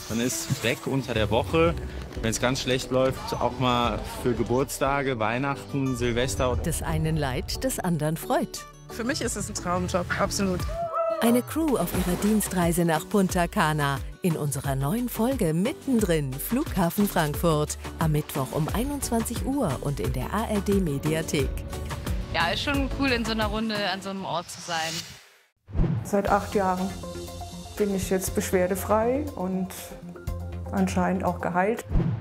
Man ist weg unter der Woche, wenn es ganz schlecht läuft, auch mal für Geburtstage, Weihnachten, Silvester. Des einen Leid, des anderen freut. Für mich ist es ein Traumjob, absolut. Eine Crew auf ihrer Dienstreise nach Punta Cana. In unserer neuen Folge Mittendrin, Flughafen Frankfurt. Am Mittwoch um 21 Uhr und in der ARD-Mediathek. Ja, ist schon cool, in so einer Runde an so einem Ort zu sein. Seit 8 Jahren bin ich jetzt beschwerdefrei und anscheinend auch geheilt.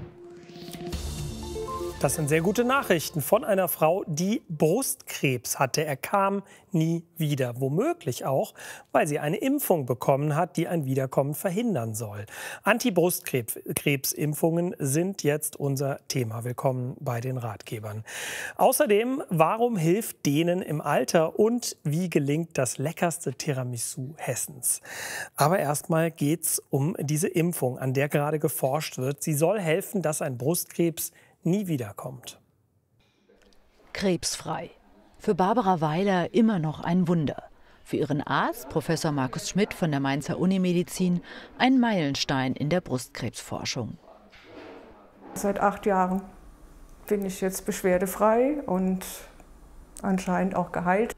Das sind sehr gute Nachrichten von einer Frau, die Brustkrebs hatte. Er kam nie wieder. Womöglich auch, weil sie eine Impfung bekommen hat, die ein Wiederkommen verhindern soll. Anti-Brustkrebs-Impfungen sind jetzt unser Thema. Willkommen bei den Ratgebern. Außerdem, warum hilft denen im Alter und wie gelingt das leckerste Tiramisu Hessens? Aber erstmal geht's um diese Impfung, an der gerade geforscht wird. Sie soll helfen, dass ein Brustkrebs nie wiederkommt. Krebsfrei. Für Barbara Weiler immer noch ein Wunder. Für ihren Arzt, Professor Markus Schmidt von der Mainzer Unimedizin, ein Meilenstein in der Brustkrebsforschung. Seit 8 Jahren bin ich jetzt beschwerdefrei und anscheinend auch geheilt.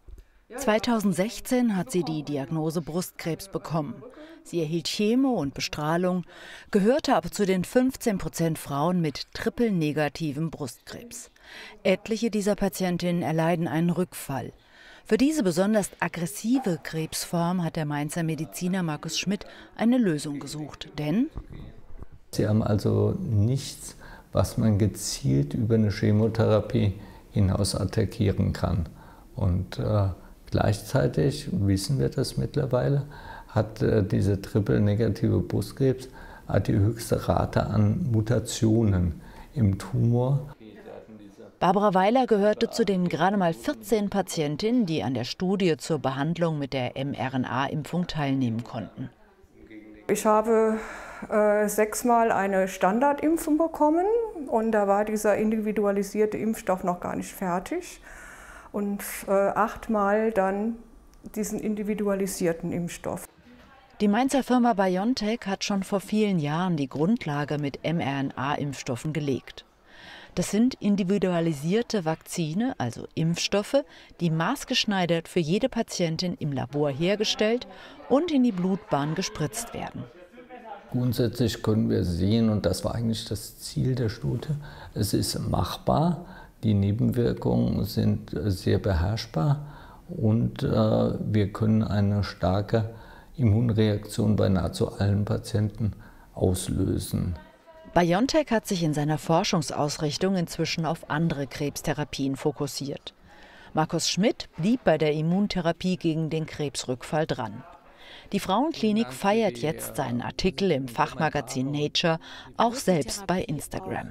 2016 hat sie die Diagnose Brustkrebs bekommen. Sie erhielt Chemo und Bestrahlung, gehörte aber zu den 15% Frauen mit triple-negativem Brustkrebs. Etliche dieser Patientinnen erleiden einen Rückfall. Für diese besonders aggressive Krebsform hat der Mainzer Mediziner Markus Schmidt eine Lösung gesucht. Denn sie haben also nichts, was man gezielt über eine Chemotherapie hinaus attackieren kann. Und gleichzeitig, wissen wir das mittlerweile, hat diese triple-negative Brustkrebs die höchste Rate an Mutationen im Tumor. Barbara Weiler gehörte zu den gerade mal 14 Patientinnen, die an der Studie zur Behandlung mit der mRNA-Impfung teilnehmen konnten. Ich habe 6-mal eine Standardimpfung bekommen und da war dieser individualisierte Impfstoff noch gar nicht fertig. Und 8-mal dann diesen individualisierten Impfstoff. Die Mainzer Firma BioNTech hat schon vor vielen Jahren die Grundlage mit mRNA-Impfstoffen gelegt. Das sind individualisierte Vakzine, also Impfstoffe, die maßgeschneidert für jede Patientin im Labor hergestellt und in die Blutbahn gespritzt werden. Grundsätzlich können wir sehen, und das war eigentlich das Ziel der Studie, es ist machbar. Die Nebenwirkungen sind sehr beherrschbar und wir können eine starke Immunreaktion bei nahezu allen Patienten auslösen. BioNTech hat sich in seiner Forschungsausrichtung inzwischen auf andere Krebstherapien fokussiert. Markus Schmidt blieb bei der Immuntherapie gegen den Krebsrückfall dran. Die Frauenklinik feiert jetzt seinen Artikel im Fachmagazin Nature auch selbst bei Instagram.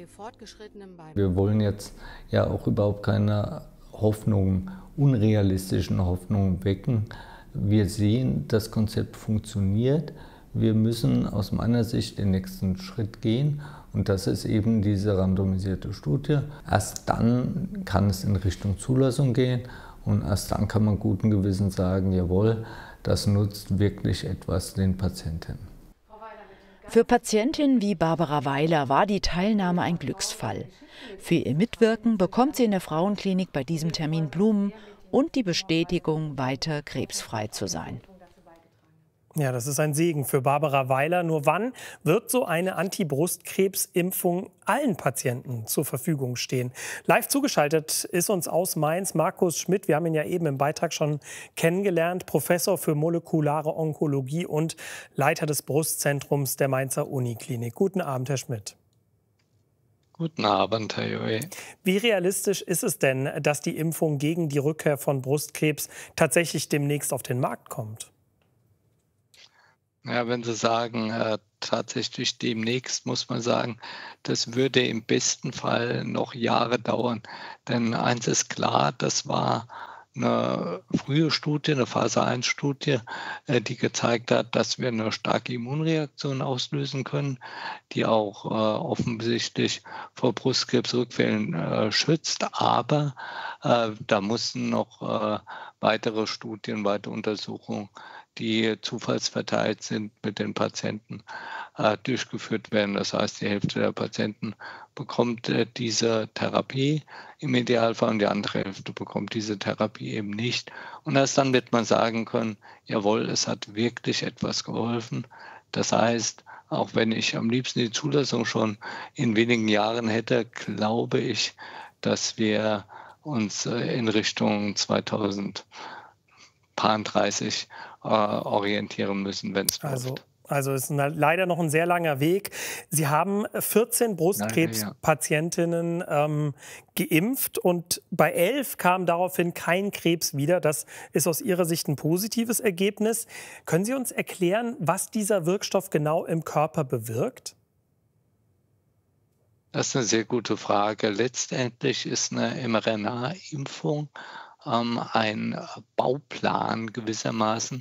Wir wollen jetzt ja auch überhaupt keine Hoffnungen, unrealistischen Hoffnungen wecken. Wir sehen, das Konzept funktioniert. Wir müssen aus meiner Sicht den nächsten Schritt gehen und das ist eben diese randomisierte Studie. Erst dann kann es in Richtung Zulassung gehen und erst dann kann man guten Gewissens sagen, jawohl, das nutzt wirklich etwas den Patientinnen. Für Patientinnen wie Barbara Weiler war die Teilnahme ein Glücksfall. Für ihr Mitwirken bekommt sie in der Frauenklinik bei diesem Termin Blumen und die Bestätigung, weiter krebsfrei zu sein. Ja, das ist ein Segen für Barbara Weiler. Nur wann wird so eine Anti-Brustkrebs-Impfung allen Patienten zur Verfügung stehen? Live zugeschaltet ist uns aus Mainz Markus Schmidt. Wir haben ihn ja eben im Beitrag schon kennengelernt. Professor für molekulare Onkologie und Leiter des Brustzentrums der Mainzer Uniklinik. Guten Abend, Herr Schmidt. Guten Abend, Herr Joey. Wie realistisch ist es denn, dass die Impfung gegen die Rückkehr von Brustkrebs tatsächlich demnächst auf den Markt kommt? Ja, wenn Sie sagen, tatsächlich demnächst, muss man sagen, das würde im besten Fall noch Jahre dauern. Denn eins ist klar, das war eine frühe Studie, eine Phase-1-Studie, die gezeigt hat, dass wir eine starke Immunreaktion auslösen können, die auch offensichtlich vor Brustkrebsrückfällen schützt. Aber da mussten noch weitere Studien, weitere Untersuchungen die zufallsverteilt sind, mit den Patienten durchgeführt werden. Das heißt, die Hälfte der Patienten bekommt diese Therapie im Idealfall und die andere Hälfte bekommt diese Therapie eben nicht. Und erst dann wird man sagen können, jawohl, es hat wirklich etwas geholfen. Das heißt, auch wenn ich am liebsten die Zulassung schon in wenigen Jahren hätte, glaube ich, dass wir uns in Richtung 2030 orientieren müssen, wenn es läuft. Also ist leider noch ein sehr langer Weg. Sie haben 14 Brustkrebspatientinnen geimpft und bei 11 kam daraufhin kein Krebs wieder. Das ist aus Ihrer Sicht ein positives Ergebnis. Können Sie uns erklären, was dieser Wirkstoff genau im Körper bewirkt? Das ist eine sehr gute Frage. Letztendlich ist eine mRNA-Impfung ein Bauplan gewissermaßen,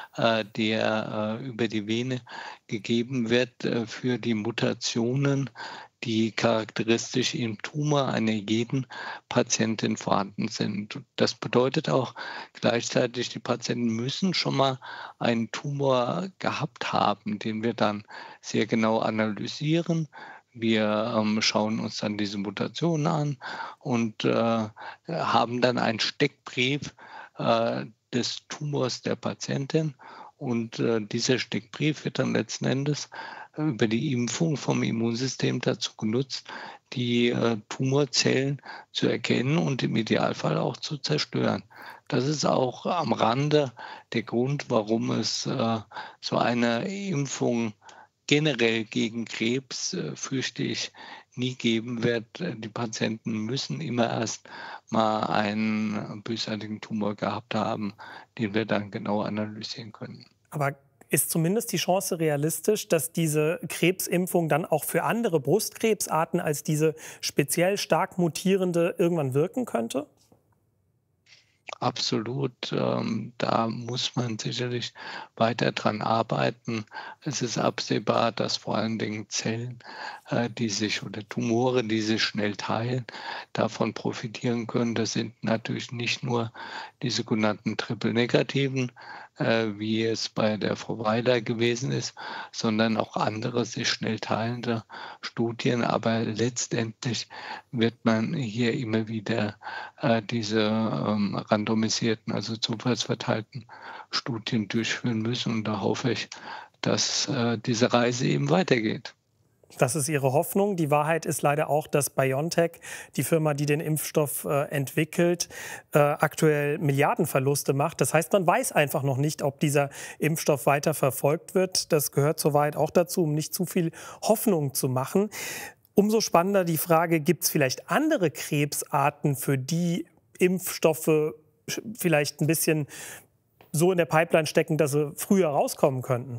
der über die Vene gegeben wird für die Mutationen, die charakteristisch im Tumor einer jeden Patientin vorhanden sind. Das bedeutet auch gleichzeitig, die Patienten müssen schon mal einen Tumor gehabt haben, den wir dann sehr genau analysieren. Wir schauen uns dann diese Mutationen an und haben dann einen Steckbrief des Tumors der Patientin. Und dieser Steckbrief wird dann letzten Endes über die Impfung vom Immunsystem dazu genutzt, die Tumorzellen zu erkennen und im Idealfall auch zu zerstören. Das ist auch am Rande der Grund, warum es so eine Impfung generell gegen Krebs, fürchte ich, nie geben wird. Die Patienten müssen immer erst mal einen bösartigen Tumor gehabt haben, den wir dann genau analysieren können. Aber ist zumindest die Chance realistisch, dass diese Krebsimpfung dann auch für andere Brustkrebsarten als diese speziell stark mutierende irgendwann wirken könnte? Absolut, da muss man sicherlich weiter dran arbeiten. Es ist absehbar, dass vor allen Dingen Zellen, oder Tumore, die sich schnell teilen, davon profitieren können. Das sind natürlich nicht nur die sogenannten Triple-Negativen, wie es bei der Frau Weiler gewesen ist, sondern auch andere sich schnell teilende Studien. Aber letztendlich wird man hier immer wieder diese randomisierten, also zufallsverteilten Studien durchführen müssen. Und da hoffe ich, dass diese Reise eben weitergeht. Das ist Ihre Hoffnung. Die Wahrheit ist leider auch, dass BioNTech, die Firma, die den Impfstoff entwickelt, aktuell Milliardenverluste macht. Das heißt, man weiß einfach noch nicht, ob dieser Impfstoff weiter verfolgt wird. Das gehört zur Wahrheit auch dazu, um nicht zu viel Hoffnung zu machen. Umso spannender die Frage, gibt es vielleicht andere Krebsarten, für die Impfstoffe vielleicht ein bisschen so in der Pipeline stecken, dass sie früher rauskommen könnten?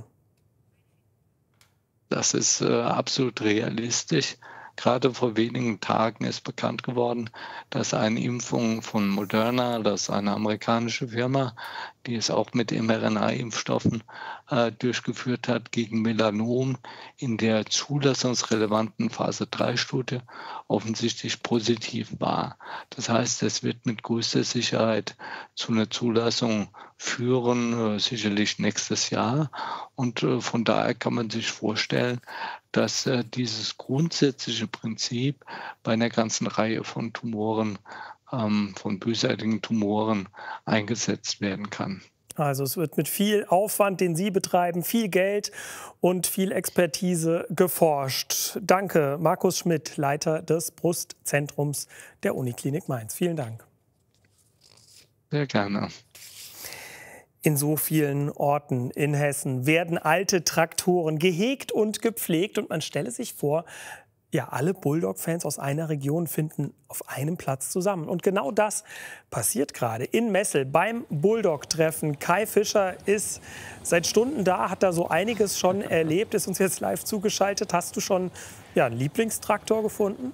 Das ist absolut realistisch. Gerade vor wenigen Tagen ist bekannt geworden, dass eine Impfung von Moderna, das ist eine amerikanische Firma, die es auch mit mRNA-Impfstoffen durchgeführt hat, gegen Melanom in der zulassungsrelevanten Phase-3-Studie offensichtlich positiv war. Das heißt, es wird mit größter Sicherheit zu einer Zulassung führen, sicherlich nächstes Jahr. Und von daher kann man sich vorstellen, dass dieses grundsätzliche Prinzip bei einer ganzen Reihe von Tumoren, von bösartigen Tumoren eingesetzt werden kann. Also es wird mit viel Aufwand, den Sie betreiben, viel Geld und viel Expertise geforscht. Danke, Markus Schmidt, Leiter des Brustzentrums der Uniklinik Mainz. Vielen Dank. Sehr gerne. In so vielen Orten in Hessen werden alte Traktoren gehegt und gepflegt. Und man stelle sich vor, ja, alle Bulldog-Fans aus einer Region finden auf einem Platz zusammen. Und genau das passiert gerade in Messel beim Bulldog-Treffen. Kai Fischer ist seit Stunden da, hat da so einiges schon erlebt, ist uns jetzt live zugeschaltet. Hast du schon einen Lieblingstraktor gefunden?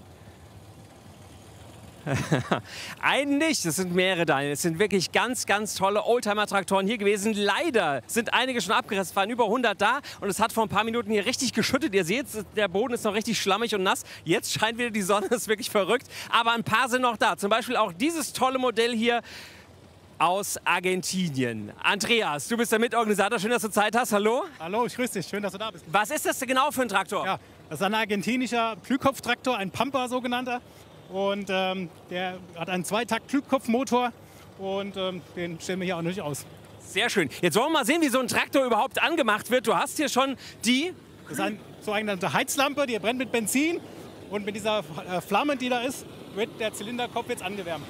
Einen nicht, es sind mehrere, Daniel. Es sind wirklich ganz, ganz tolle Oldtimer-Traktoren hier gewesen. Leider sind einige schon abgereist, es waren über 100 da und es hat vor ein paar Minuten hier richtig geschüttet. Ihr seht, der Boden ist noch richtig schlammig und nass. Jetzt scheint wieder die Sonne, ist wirklich verrückt. Aber ein paar sind noch da. Zum Beispiel auch dieses tolle Modell hier. aus Argentinien. Andreas, du bist der Mitorganisator. Schön, dass du Zeit hast. Hallo. Hallo, ich grüße dich. Schön, dass du da bist. Was ist das genau für ein Traktor? Ja, das ist ein argentinischer Glühkopftraktor, ein Pampa sogenannter. Und der hat einen Zweitakt-Glühkopfmotor und den stellen wir hier auch nicht aus. Sehr schön. Jetzt wollen wir mal sehen, wie so ein Traktor überhaupt angemacht wird. Du hast hier schon die... Das ist eine sogenannte Heizlampe, die brennt mit Benzin. Und mit dieser Flamme, die da ist, wird der Zylinderkopf jetzt angewärmt.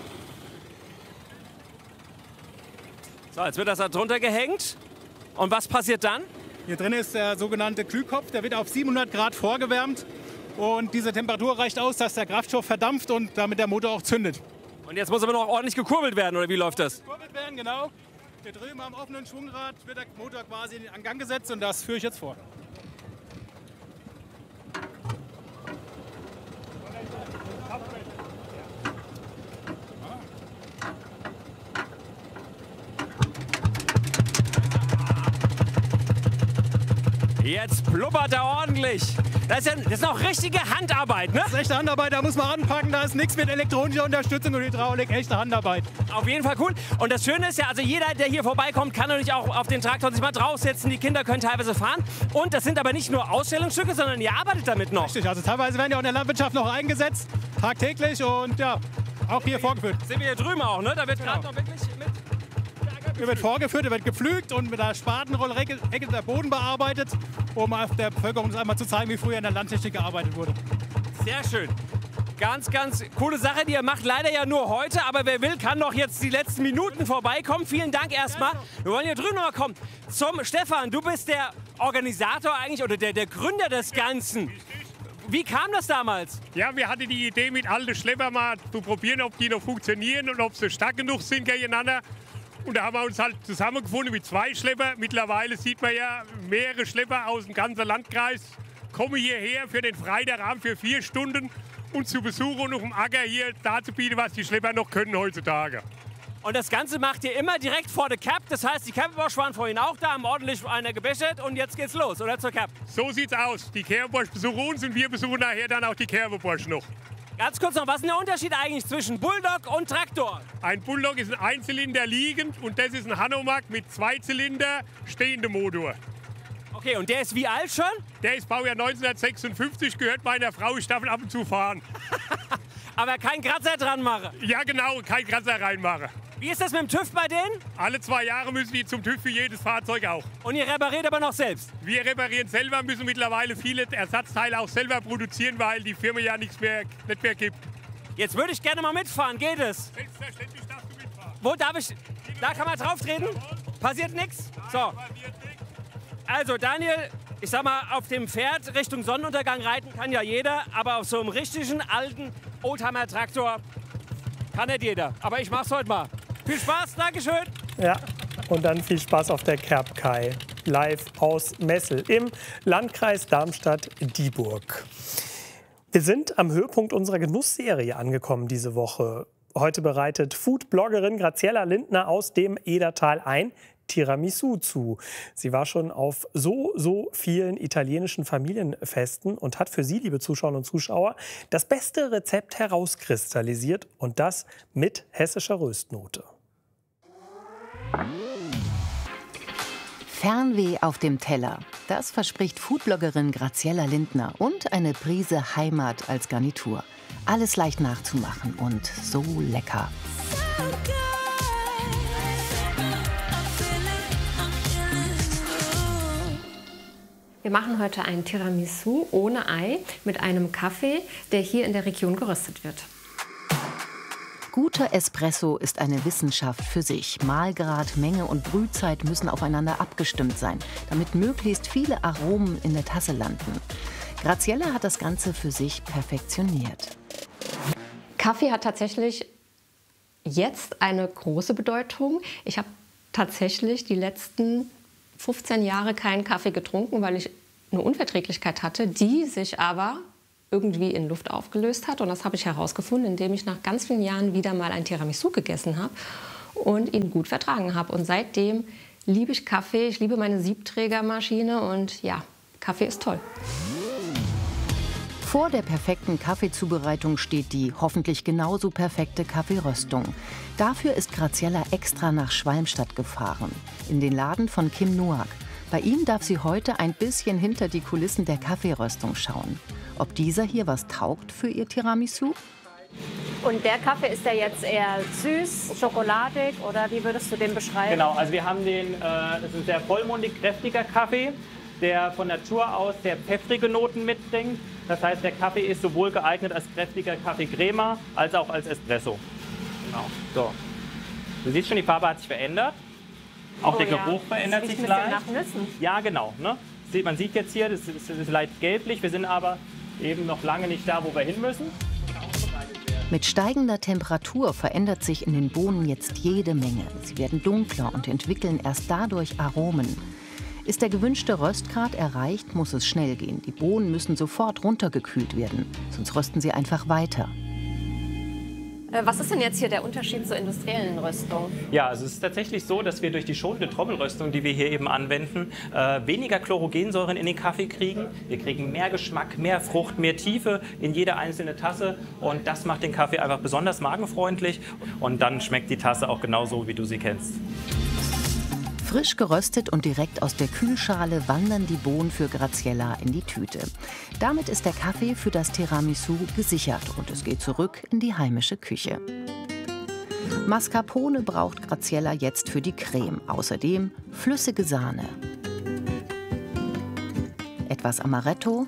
So, jetzt wird das da drunter gehängt. Und was passiert dann? Hier drin ist der sogenannte Glühkopf, der wird auf 700 Grad vorgewärmt. Und diese Temperatur reicht aus, dass der Kraftstoff verdampft und damit der Motor auch zündet. Und jetzt muss aber noch ordentlich gekurbelt werden, oder wie läuft das? Gekurbelt werden, genau. Hier drüben am offenen Schwungrad wird der Motor quasi in Gang gesetzt und das führe ich jetzt vor. Jetzt blubbert er ordentlich. Das ist noch richtige Handarbeit, ne? Das ist echte Handarbeit, da muss man anpacken, da ist nichts mit elektronischer Unterstützung und Hydraulik, echte Handarbeit. Auf jeden Fall cool. Und das Schöne ist ja, also jeder, der hier vorbeikommt, kann natürlich auch auf den Traktor sich mal draufsetzen. Die Kinder können teilweise fahren. Und das sind aber nicht nur Ausstellungsstücke, sondern ihr arbeitet damit noch. Richtig, also teilweise werden die auch in der Landwirtschaft noch eingesetzt, tagtäglich und ja, auch hier vorgeführt. Sehen wir hier drüben auch, ne? Da wird gerade noch wirklich mit... Der wird vorgeführt, der wird gepflügt und mit der Spatenrolle der Boden bearbeitet, um der Bevölkerung das einmal zu zeigen, wie früher in der Landtechnik gearbeitet wurde. Sehr schön. Ganz, ganz coole Sache, die ihr macht. Leider ja nur heute, aber wer will, kann noch jetzt die letzten Minuten vorbeikommen. Vielen Dank erstmal. Wir wollen hier drüben noch mal kommen. Zum Stefan, du bist der Organisator eigentlich oder der Gründer des Ganzen. Wie kam das damals? Ja, wir hatten die Idee, mit alten Schlepper mal zu probieren, ob die noch funktionieren und ob sie stark genug sind gegeneinander. Und da haben wir uns halt zusammengefunden mit 2 Schlepper. Mittlerweile sieht man ja mehrere Schlepper aus dem ganzen Landkreis kommen hierher für den Freitagabend für 4 Stunden und zu Besuch und auf dem Acker hier darzubieten, was die Schlepper noch können heutzutage. Und das Ganze macht ihr immer direkt vor der Cap. Das heißt, die Kerbenbosch waren vorhin auch da, haben ordentlich einer gebäschert und jetzt geht's los, oder zur Cap? So sieht's aus. Die Kerbenbosch besuchen uns und wir besuchen nachher dann auch die Kerbenbosch noch. Ganz kurz noch, was ist der Unterschied eigentlich zwischen Bulldog und Traktor? Ein Bulldog ist ein Einzylinder liegend und das ist ein Hanomag mit 2 Zylinder stehendem Motor. Okay, und der ist wie alt schon? Der ist Baujahr 1956, gehört meiner Frau, ich darf ihn ab und zu fahren. Aber kein Kratzer dran machen? Ja genau, kein Kratzer reinmachen. Wie ist das mit dem TÜV bei denen? Alle 2 Jahre müssen die zum TÜV für jedes Fahrzeug auch. Und ihr repariert aber noch selbst? Wir reparieren selber, müssen mittlerweile viele Ersatzteile auch selber produzieren, weil die Firma ja nicht mehr gibt. Jetzt würde ich gerne mal mitfahren, geht es? Selbstverständlich darfst du mitfahren. Wo darf ich? Da kann man drauf treten? Passiert nichts? So. Also Daniel, ich sag mal, auf dem Pferd Richtung Sonnenuntergang reiten kann ja jeder, aber auf so einem richtigen alten Oldtimer-Traktor kann nicht jeder. Aber ich mach's heute mal. Viel Spaß, Dankeschön. Ja, und dann viel Spaß auf der Kerbkai, live aus Messel im Landkreis Darmstadt-Dieburg. Wir sind am Höhepunkt unserer Genussserie angekommen diese Woche. Heute bereitet Food-Bloggerin Graziella Lindner aus dem Edertal ein Tiramisu zu. Sie war schon auf so vielen italienischen Familienfesten und hat für Sie, liebe Zuschauerinnen und Zuschauer, das beste Rezept herauskristallisiert und das mit hessischer Röstnote. Fernweh auf dem Teller. Das verspricht Foodbloggerin Graziella Lindner und eine Prise Heimat als Garnitur. Alles leicht nachzumachen und so lecker. Wir machen heute ein Tiramisu ohne Ei mit einem Kaffee, der hier in der Region geröstet wird. Guter Espresso ist eine Wissenschaft für sich. Mahlgrad, Menge und Brühzeit müssen aufeinander abgestimmt sein, damit möglichst viele Aromen in der Tasse landen. Graziella hat das Ganze für sich perfektioniert. Kaffee hat tatsächlich jetzt eine große Bedeutung. Ich habe tatsächlich die letzten 15 Jahre keinen Kaffee getrunken, weil ich eine Unverträglichkeit hatte, die sich aber irgendwie in Luft aufgelöst hat. Und das habe ich herausgefunden, indem ich nach ganz vielen Jahren wieder mal ein Tiramisu gegessen habe und ihn gut vertragen habe. Und seitdem liebe ich Kaffee, ich liebe meine Siebträgermaschine und ja, Kaffee ist toll. Vor der perfekten Kaffeezubereitung steht die hoffentlich genauso perfekte Kaffeeröstung. Dafür ist Graziella extra nach Schwalmstadt gefahren, in den Laden von Kim Noack. Bei ihm darf sie heute ein bisschen hinter die Kulissen der Kaffeeröstung schauen. Ob dieser hier was taugt für ihr Tiramisu? Und der Kaffee, ist der jetzt eher süß, schokoladig oder wie würdest du den beschreiben? Genau, also wir haben das ist ein sehr vollmundig, kräftiger Kaffee, der von Natur aus sehr pfeffrige Noten mitbringt. Das heißt, der Kaffee ist sowohl geeignet als kräftiger Kaffee-Crema als auch als Espresso. Genau. So. Du siehst schon, die Farbe hat sich verändert. Auch der Geruch verändert sich leicht. Nach Nüssen. Ja, genau. Ne? Man sieht jetzt hier, das ist leicht gelblich. Wir sind aber eben noch lange nicht da, wo wir hin müssen. Mit steigender Temperatur verändert sich in den Bohnen jetzt jede Menge. Sie werden dunkler und entwickeln erst dadurch Aromen. Ist der gewünschte Röstgrad erreicht, muss es schnell gehen. Die Bohnen müssen sofort runtergekühlt werden, sonst rösten sie einfach weiter. Was ist denn jetzt hier der Unterschied zur industriellen Röstung? Ja, also es ist tatsächlich so, dass wir durch die schonende Trommelröstung, die wir hier eben anwenden, weniger Chlorogensäuren in den Kaffee kriegen. Wir kriegen mehr Geschmack, mehr Frucht, mehr Tiefe in jede einzelne Tasse. Und das macht den Kaffee einfach besonders magenfreundlich. Und dann schmeckt die Tasse auch genauso, wie du sie kennst. Frisch geröstet und direkt aus der Kühlschale wandern die Bohnen für Graziella in die Tüte. Damit ist der Kaffee für das Tiramisu gesichert und es geht zurück in die heimische Küche. Mascarpone braucht Graziella jetzt für die Creme. Außerdem flüssige Sahne, etwas Amaretto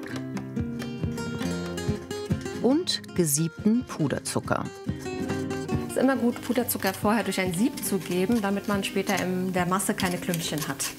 und gesiebten Puderzucker. Es ist immer gut, Puderzucker vorher durch ein Sieb zu geben, damit man später in der Masse keine Klümpchen hat.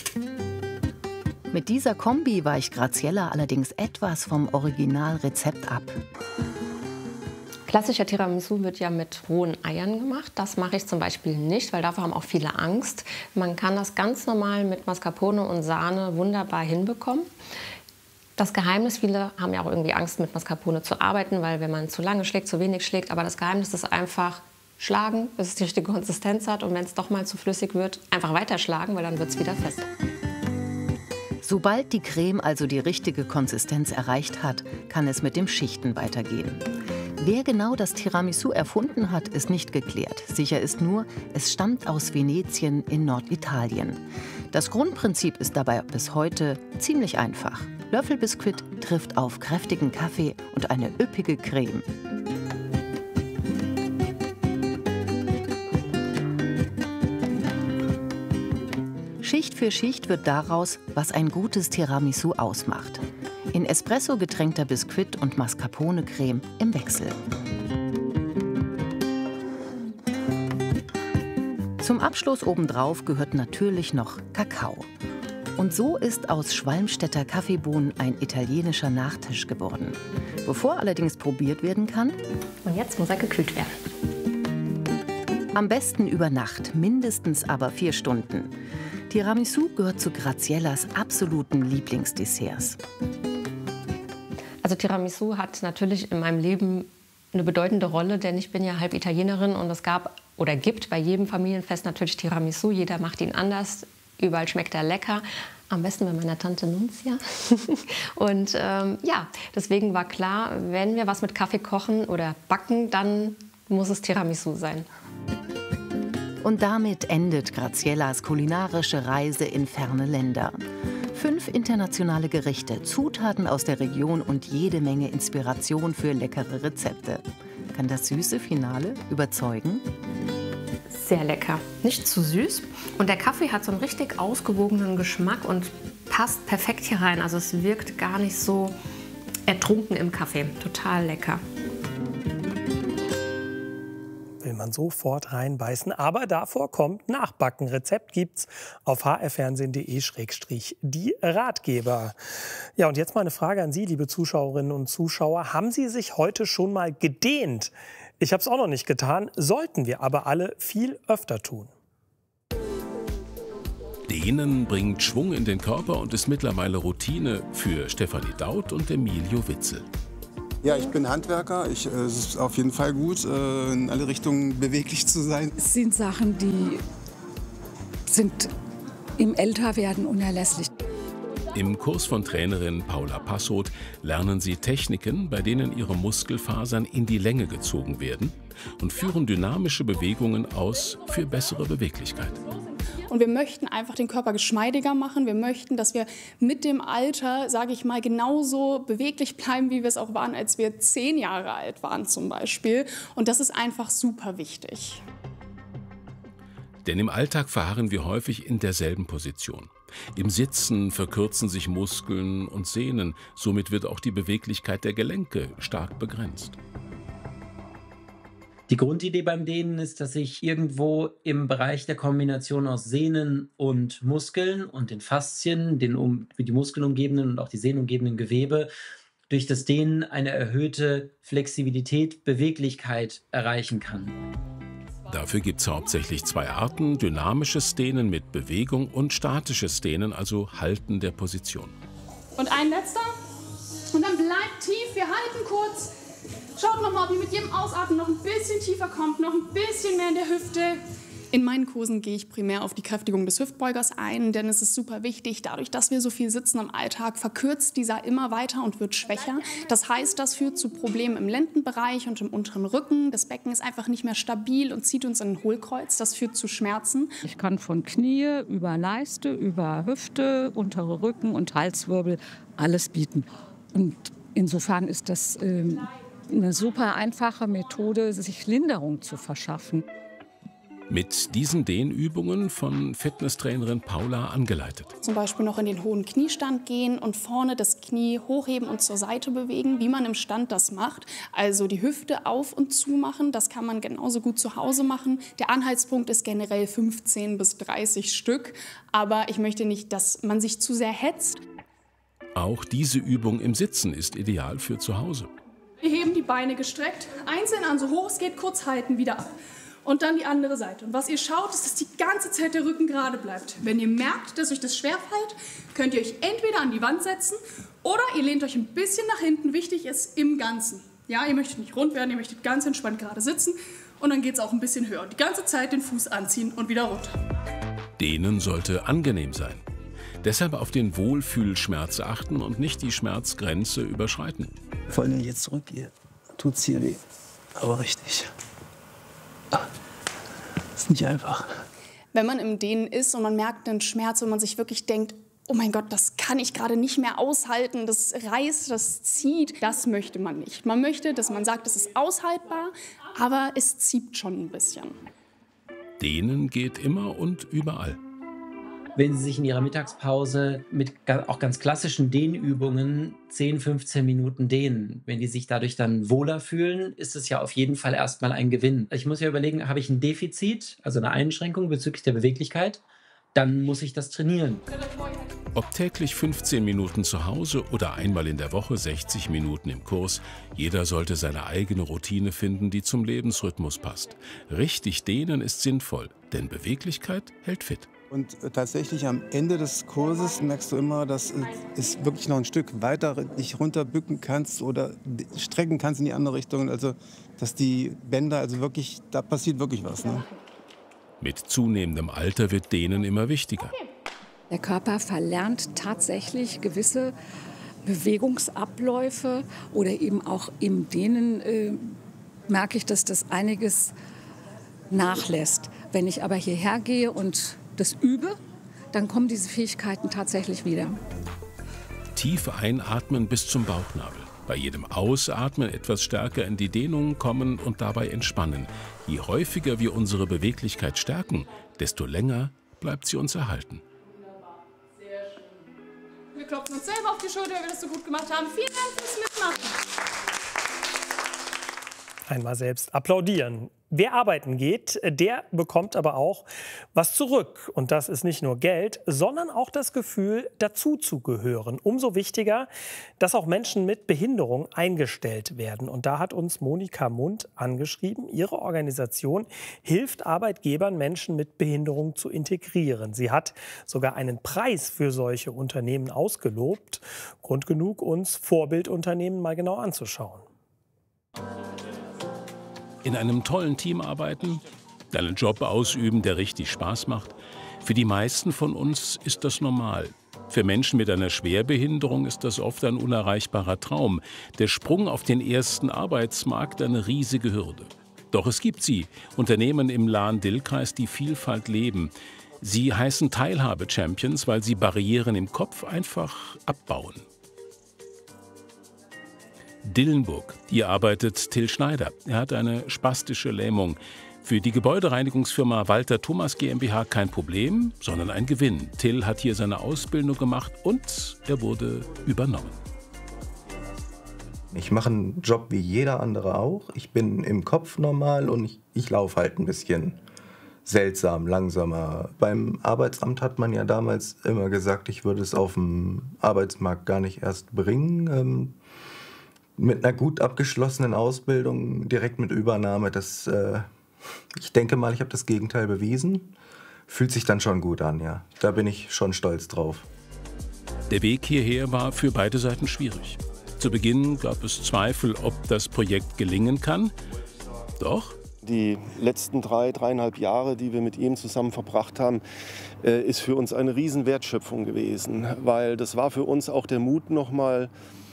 Mit dieser Kombi weicht Graziella allerdings etwas vom Originalrezept ab. Klassischer Tiramisu wird ja mit rohen Eiern gemacht. Das mache ich zum Beispiel nicht, weil davor haben auch viele Angst. Man kann das ganz normal mit Mascarpone und Sahne wunderbar hinbekommen. Das Geheimnis, viele haben ja auch irgendwie Angst, mit Mascarpone zu arbeiten, weil wenn man zu lange schlägt, zu wenig schlägt. Aber das Geheimnis ist einfach schlagen, bis es die richtige Konsistenz hat. Und wenn es doch mal zu flüssig wird, einfach weiterschlagen, weil dann wird es wieder fest. Sobald die Creme also die richtige Konsistenz erreicht hat, kann es mit dem Schichten weitergehen. Wer genau das Tiramisu erfunden hat, ist nicht geklärt. Sicher ist nur, es stammt aus Venetien in Norditalien. Das Grundprinzip ist dabei bis heute ziemlich einfach. Löffelbiskuit trifft auf kräftigen Kaffee und eine üppige Creme. Schicht für Schicht wird daraus, was ein gutes Tiramisu ausmacht. In Espresso getränkter Biskuit und Mascarpone-Creme im Wechsel. Zum Abschluss obendrauf gehört natürlich noch Kakao. Und so ist aus Schwalmstädter Kaffeebohnen ein italienischer Nachtisch geworden. Bevor allerdings probiert werden kann, und jetzt muss er gekühlt werden. Am besten über Nacht, mindestens aber 4 Stunden. Tiramisu gehört zu Graziellas absoluten Lieblingsdesserts. Also Tiramisu hat natürlich in meinem Leben eine bedeutende Rolle, denn ich bin ja halb Italienerin und es gab oder gibt bei jedem Familienfest natürlich Tiramisu. Jeder macht ihn anders, überall schmeckt er lecker. Am besten bei meiner Tante Nunzia. Und ja, deswegen war klar, wenn wir was mit Kaffee kochen oder backen, dann muss es Tiramisu sein. Und damit endet Graziellas kulinarische Reise in ferne Länder. 5 internationale Gerichte, Zutaten aus der Region und jede Menge Inspiration für leckere Rezepte. Kann das süße Finale überzeugen? Sehr lecker, nicht zu süß. Und der Kaffee hat so einen richtig ausgewogenen Geschmack und passt perfekt hier rein. Also es wirkt gar nicht so ertrunken im Kaffee. Total lecker. Will man sofort reinbeißen. Aber davor kommt Nachbacken. Rezept gibt's auf hrfernsehen.de/die Ratgeber. Ja, und jetzt mal eine Frage an Sie, liebe Zuschauerinnen und Zuschauer. Haben Sie sich heute schon mal gedehnt? Ich habe es auch noch nicht getan, sollten wir aber alle viel öfter tun. Dehnen bringt Schwung in den Körper und ist mittlerweile Routine für Stefanie Daut und Emilio Witzel. Ja, ich bin Handwerker. Es ist auf jeden Fall gut, in alle Richtungen beweglich zu sein. Es sind Sachen, die sind im Älterwerden unerlässlich. Im Kurs von Trainerin Paula Passoth lernen Sie Techniken, bei denen Ihre Muskelfasern in die Länge gezogen werden und führen dynamische Bewegungen aus für bessere Beweglichkeit. Und wir möchten einfach den Körper geschmeidiger machen. Wir möchten, dass wir mit dem Alter, sage ich mal, genauso beweglich bleiben, wie wir es auch waren, als wir 10 Jahre alt waren zum Beispiel. Und das ist einfach super wichtig. Denn im Alltag verharren wir häufig in derselben Position. Im Sitzen verkürzen sich Muskeln und Sehnen. Somit wird auch die Beweglichkeit der Gelenke stark begrenzt. Die Grundidee beim Dehnen ist, dass ich irgendwo im Bereich der Kombination aus Sehnen und Muskeln und den Faszien, die Muskeln umgebenden und auch die Sehnen umgebenden Gewebe, durch das Dehnen eine erhöhte Flexibilität, Beweglichkeit erreichen kann. Dafür gibt es hauptsächlich 2 Arten: dynamisches Dehnen mit Bewegung und statisches Dehnen, also Halten der Position. Und ein letzter. Und dann bleibt tief, wir halten kurz. Schaut nochmal, ob ihr mit jedem Ausatmen noch ein bisschen tiefer kommt, noch ein bisschen mehr in der Hüfte. In meinen Kursen gehe ich primär auf die Kräftigung des Hüftbeugers ein, denn es ist super wichtig. Dadurch, dass wir so viel sitzen im Alltag, verkürzt dieser immer weiter und wird schwächer. Das heißt, das führt zu Problemen im Lendenbereich und im unteren Rücken. Das Becken ist einfach nicht mehr stabil und zieht uns in ein Hohlkreuz. Das führt zu Schmerzen. Ich kann von Knie über Leiste, über Hüfte, untere Rücken und Halswirbel alles bieten. Und insofern ist das eine super einfache Methode, sich Linderung zu verschaffen. Mit diesen Dehnübungen von Fitnesstrainerin Paula angeleitet. Zum Beispiel noch in den hohen Kniestand gehen und vorne das Knie hochheben und zur Seite bewegen, wie man im Stand das macht. Also die Hüfte auf und zu machen, das kann man genauso gut zu Hause machen. Der Anhaltspunkt ist generell 15 bis 30 Stück, aber ich möchte nicht, dass man sich zu sehr hetzt. Auch diese Übung im Sitzen ist ideal für zu Hause. Wir heben die Beine gestreckt, einzeln an, so hoch es geht, kurz halten, wieder ab. Und dann die andere Seite. Und was ihr schaut, ist, dass die ganze Zeit der Rücken gerade bleibt. Wenn ihr merkt, dass euch das schwerfällt, könnt ihr euch entweder an die Wand setzen oder ihr lehnt euch ein bisschen nach hinten. Wichtig ist im Ganzen. Ja, ihr möchtet nicht rund werden, ihr möchtet ganz entspannt gerade sitzen. Und dann geht es auch ein bisschen höher. Und die ganze Zeit den Fuß anziehen und wieder runter. Dehnen sollte angenehm sein. Deshalb auf den Wohlfühlschmerz achten und nicht die Schmerzgrenze überschreiten. Vor allem, wenn ich jetzt zurückgehe, tut es hier weh. Aber richtig. Das ist nicht einfach. Wenn man im Dehnen ist und man merkt einen Schmerz und man sich wirklich denkt, oh mein Gott, das kann ich gerade nicht mehr aushalten, das reißt, das zieht, das möchte man nicht. Man möchte, dass man sagt, es ist aushaltbar, aber es zieht schon ein bisschen. Dehnen geht immer und überall. Wenn Sie sich in Ihrer Mittagspause mit auch ganz klassischen Dehnübungen 10, 15 Minuten dehnen, wenn die sich dadurch dann wohler fühlen, ist es ja auf jeden Fall erstmal ein Gewinn. Ich muss ja überlegen, habe ich ein Defizit, also eine Einschränkung bezüglich der Beweglichkeit, dann muss ich das trainieren. Ob täglich 15 Minuten zu Hause oder einmal in der Woche 60 Minuten im Kurs, jeder sollte seine eigene Routine finden, die zum Lebensrhythmus passt. Richtig dehnen ist sinnvoll, denn Beweglichkeit hält fit. Und tatsächlich am Ende des Kurses merkst du immer, dass es wirklich noch ein Stück weiter dich runterbücken kannst oder strecken kannst in die andere Richtung. Also, dass die Bänder, also wirklich, da passiert wirklich was. Ne? Mit zunehmendem Alter wird Dehnen immer wichtiger. Der Körper verlernt tatsächlich gewisse Bewegungsabläufe oder eben auch im Dehnen merke ich, dass das einiges nachlässt. Wenn ich aber hierher gehe und das übe, dann kommen diese Fähigkeiten tatsächlich wieder. Tief einatmen bis zum Bauchnabel. Bei jedem Ausatmen etwas stärker in die Dehnung kommen und dabei entspannen. Je häufiger wir unsere Beweglichkeit stärken, desto länger bleibt sie uns erhalten. Wir klopfen uns selber auf die Schulter, weil wir das so gut gemacht haben. Vielen Dank fürs Mitmachen. Einmal selbst applaudieren. Wer arbeiten geht, der bekommt aber auch was zurück. Und das ist nicht nur Geld, sondern auch das Gefühl, dazuzugehören. Umso wichtiger, dass auch Menschen mit Behinderung eingestellt werden. Und da hat uns Monika Mund angeschrieben. Ihre Organisation hilft Arbeitgebern, Menschen mit Behinderung zu integrieren. Sie hat sogar einen Preis für solche Unternehmen ausgelobt. Grund genug, uns Vorbildunternehmen mal genau anzuschauen. In einem tollen Team arbeiten, einen Job ausüben, der richtig Spaß macht. Für die meisten von uns ist das normal. Für Menschen mit einer Schwerbehinderung ist das oft ein unerreichbarer Traum. Der Sprung auf den ersten Arbeitsmarkt eine riesige Hürde. Doch es gibt sie, Unternehmen im Lahn-Dill-Kreis, die Vielfalt leben. Sie heißen Teilhabe-Champions, weil sie Barrieren im Kopf einfach abbauen. Dillenburg, hier arbeitet Till Schneider. Er hat eine spastische Lähmung. Für die Gebäudereinigungsfirma Walter Thomas GmbH kein Problem, sondern ein Gewinn. Till hat hier seine Ausbildung gemacht und er wurde übernommen. Ich mache einen Job wie jeder andere auch. Ich bin im Kopf normal und ich laufe halt ein bisschen seltsam, langsamer. Beim Arbeitsamt hat man ja damals immer gesagt, ich würde es auf dem Arbeitsmarkt gar nicht erst bringen. Mit einer gut abgeschlossenen Ausbildung, direkt mit Übernahme, ich denke mal, ich habe das Gegenteil bewiesen. Fühlt sich dann schon gut an, ja. Da bin ich schon stolz drauf. Der Weg hierher war für beide Seiten schwierig. Zu Beginn gab es Zweifel, ob das Projekt gelingen kann. Doch die letzten 3,5 Jahre, die wir mit ihm zusammen verbracht haben, ist für uns eine Riesenwertschöpfung gewesen. Weil das war für uns auch der Mut, nochmal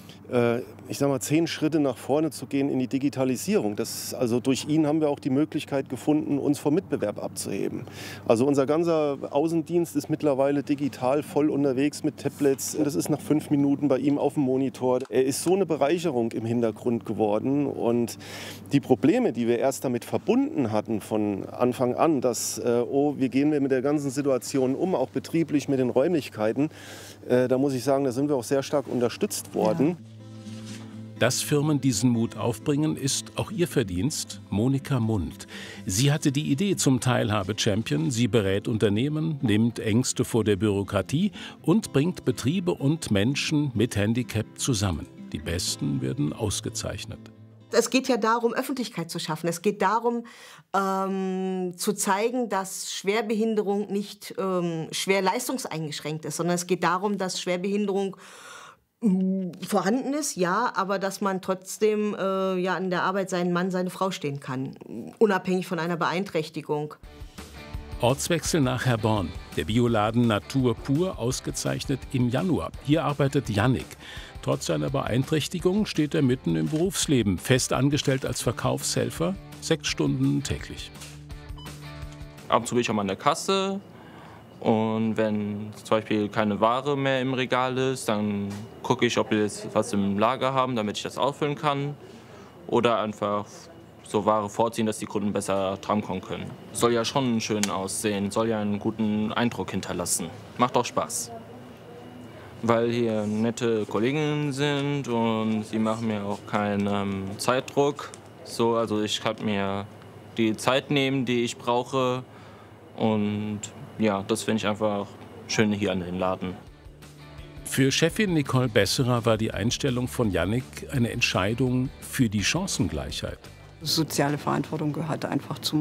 10 Schritte nach vorne zu gehen in die Digitalisierung. Also durch ihn haben wir auch die Möglichkeit gefunden, uns vom Mitbewerb abzuheben. Also unser ganzer Außendienst ist mittlerweile digital voll unterwegs mit Tablets. Das ist nach 5 Minuten bei ihm auf dem Monitor. Er ist so eine Bereicherung im Hintergrund geworden. Und die Probleme, die wir erst damit verbunden hatten von Anfang an, dass, wie gehen wir mit der ganzen Situation um, auch betrieblich mit den Räumlichkeiten, da muss ich sagen, da sind wir auch sehr stark unterstützt worden. Ja. Dass Firmen diesen Mut aufbringen, ist auch ihr Verdienst. Monika Mund. Sie hatte die Idee zum Teilhabe-Champion. Sie berät Unternehmen, nimmt Ängste vor der Bürokratie und bringt Betriebe und Menschen mit Handicap zusammen. Die Besten werden ausgezeichnet. Es geht ja darum, Öffentlichkeit zu schaffen. Es geht darum, zu zeigen, dass Schwerbehinderung nicht schwer leistungseingeschränkt ist, sondern es geht darum, dass Schwerbehinderung vorhanden ist, ja, aber dass man trotzdem in der Arbeit seinen Mann, seine Frau stehen kann, unabhängig von einer Beeinträchtigung. Ortswechsel nach Herborn. Der Bioladen Natur pur ausgezeichnet im Januar. Hier arbeitet Jannik. Trotz seiner Beeinträchtigung steht er mitten im Berufsleben, fest angestellt als Verkaufshelfer, 6 Stunden täglich. Ab und zu bin ich auch mal an der Kasse. Und wenn zum Beispiel keine Ware mehr im Regal ist, dann gucke ich, ob wir jetzt was im Lager haben, damit ich das auffüllen kann. Oder einfach so Ware vorziehen, dass die Kunden besser drankommen können. Soll ja schon schön aussehen, soll ja einen guten Eindruck hinterlassen. Macht auch Spaß. Weil hier nette Kolleginnen sind und sie machen mir auch keinen Zeitdruck. Also ich kann mir die Zeit nehmen, die ich brauche. Und ja, das finde ich einfach schön hier an den Laden. Für Chefin Nicole Besserer war die Einstellung von Jannik eine Entscheidung für die Chancengleichheit. Soziale Verantwortung gehört einfach zu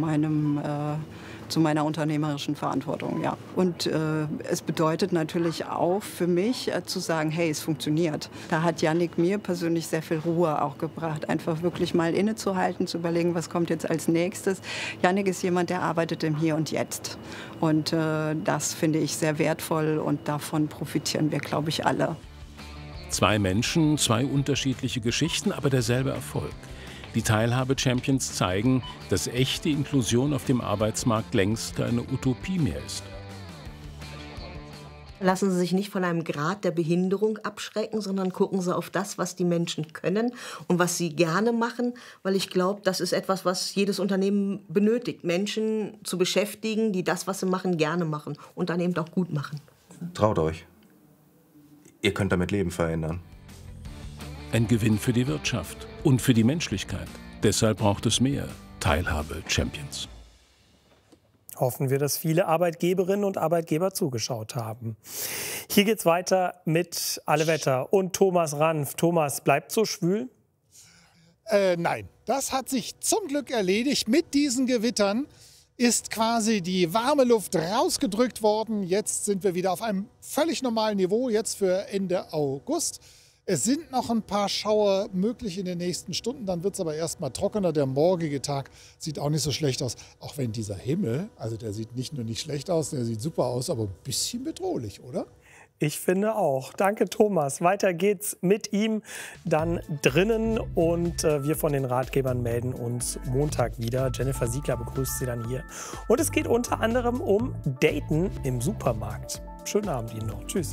meiner unternehmerischen Verantwortung, ja. Und es bedeutet natürlich auch für mich zu sagen, hey, es funktioniert. Da hat Jannik mir persönlich sehr viel Ruhe auch gebracht, einfach wirklich mal innezuhalten, zu überlegen, was kommt jetzt als nächstes. Jannik ist jemand, der arbeitet im Hier und Jetzt. Und das finde ich sehr wertvoll und davon profitieren wir, glaube ich, alle. 2 Menschen, 2 unterschiedliche Geschichten, aber derselbe Erfolg. Die Teilhabe-Champions zeigen, dass echte Inklusion auf dem Arbeitsmarkt längst keine Utopie mehr ist. Lassen Sie sich nicht von einem Grad der Behinderung abschrecken, sondern gucken Sie auf das, was die Menschen können und was sie gerne machen, weil ich glaube, das ist etwas, was jedes Unternehmen benötigt, Menschen zu beschäftigen, die das, was sie machen, gerne machen und dann eben auch gut machen. Traut euch. Ihr könnt damit Leben verändern. Ein Gewinn für die Wirtschaft und für die Menschlichkeit. Deshalb braucht es mehr Teilhabe-Champions. Hoffen wir, dass viele Arbeitgeberinnen und Arbeitgeber zugeschaut haben. Hier geht's weiter mit Alle Wetter und Thomas Ranf. Thomas, bleibt so schwül? Nein, das hat sich zum Glück erledigt. Mit diesen Gewittern ist quasi die warme Luft rausgedrückt worden. Jetzt sind wir wieder auf einem völlig normalen Niveau, jetzt für Ende August. Es sind noch ein paar Schauer möglich in den nächsten Stunden, dann wird es aber erst mal trockener. Der morgige Tag sieht auch nicht so schlecht aus, auch wenn dieser Himmel, also der sieht nicht nur nicht schlecht aus, der sieht super aus, aber ein bisschen bedrohlich, oder? Ich finde auch. Danke, Thomas. Weiter geht's mit ihm dann drinnen und wir von den Ratgebern melden uns Montag wieder. Jennifer Siegler begrüßt Sie dann hier. Und es geht unter anderem um Daten im Supermarkt. Schönen Abend Ihnen noch. Tschüss.